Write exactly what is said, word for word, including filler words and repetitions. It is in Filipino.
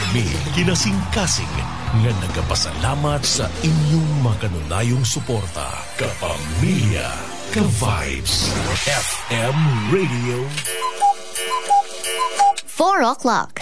Kami kinasing-kasing nga nagapasalamat sa inyong makanunayong suporta. Kapamilya, ka-vibes, F M Radio. four o'clock.